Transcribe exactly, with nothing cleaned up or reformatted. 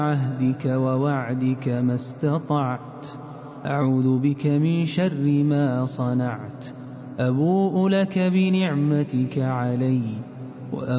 عهدك ووعدك ما استطعت، أعوذ بك من شر ما صنعت، أبوء لك بنعمتك علي